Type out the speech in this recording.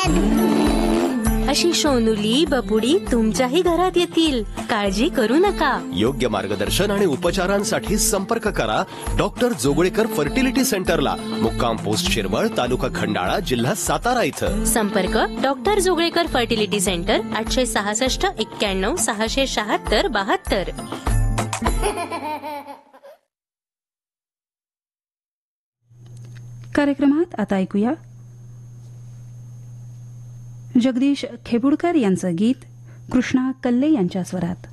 अशी सोनुली बबुडी तुमच्याही घरात येतील. काळजी करू नका. योग्य मार्गदर्शन आणि उपचारांसाठी संपर्क करा डॉक्टर जोगळेकर फर्टिलिटी सेंटरला, मुक्काम पोस्ट शिरवळ, तालुका खंडाळा, जिल्हा सातारा इथं. संपर्क डॉक्टर जोगळेकर फर्टिलिटी सेंटर 866 91 676 72. कार्यक्रमात आता ऐकूया जगदीश खेबुडकर यांचं गीत कृष्णा कल्ले यांच्या स्वरात.